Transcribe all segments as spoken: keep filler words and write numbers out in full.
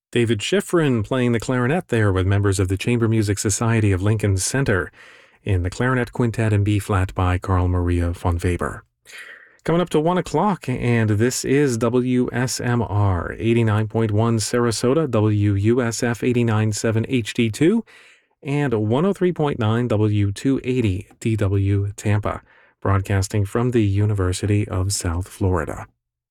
David Schifrin playing the clarinet there with members of the Chamber Music Society of Lincoln Center in the Clarinet Quintet in B-flat by Carl Maria von Weber. Coming up to one o'clock, and this is W S M R eighty-nine point one Sarasota, W U S F eighty-nine point seven H D two, and one oh three point nine W two eighty D W Tampa, broadcasting from the University of South Florida.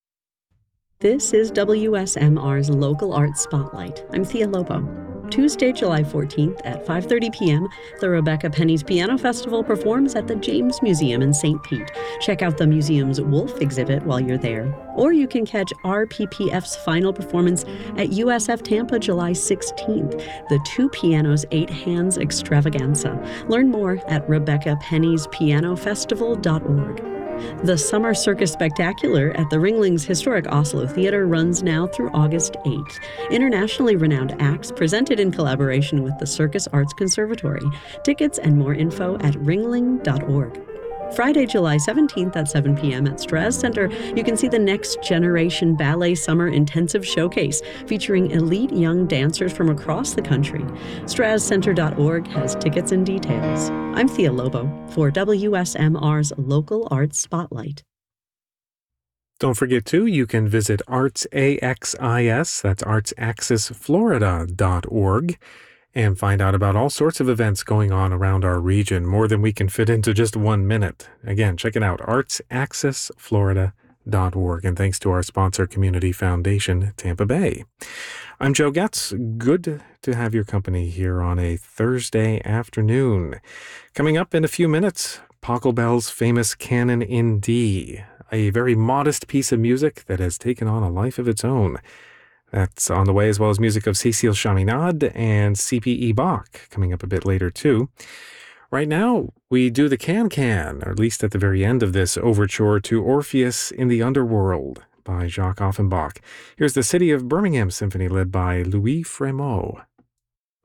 This is W S M R's Local Arts Spotlight. I'm Thea Lobo. Tuesday, July fourteenth at five thirty p.m., the Rebecca Penny's Piano Festival performs at the James Museum in Saint Pete. Check out the museum's Wolf exhibit while you're there. Or you can catch R P P F's final performance at U S F Tampa July sixteenth, the Two Pianos, Eight Hands Extravaganza. Learn more at rebecca penny's piano festival dot org. The Summer Circus Spectacular at the Ringling's historic Oslo Theater runs now through August eighth. Internationally renowned acts presented in collaboration with the Circus Arts Conservatory. Tickets and more info at ringling dot org. Friday, July seventeenth at seven p.m. at Straz Center, you can see the Next Generation Ballet Summer Intensive Showcase featuring elite young dancers from across the country. straz center dot org has tickets and details. I'm Thea Lobo for W S M R's Local Arts Spotlight. Don't forget, too, you can visit ArtsAxis, that's arts axis florida dot org, and find out about all sorts of events going on around our region, more than we can fit into just one minute. Again, check it out, arts axis florida dot org, and thanks to our sponsor, Community Foundation, Tampa Bay. I'm Joe Getz. Good to have your company here on a Thursday afternoon. Coming up in a few minutes, Pachelbel's famous Canon in D, a very modest piece of music that has taken on a life of its own. That's on the way, as well as music of Cécile Chaminade and C P E Bach, coming up a bit later, too. Right now, we do the Can-Can, or at least at the very end of this overture to Orpheus in the Underworld by Jacques Offenbach. Here's the City of Birmingham Symphony led by Louis Frémaux.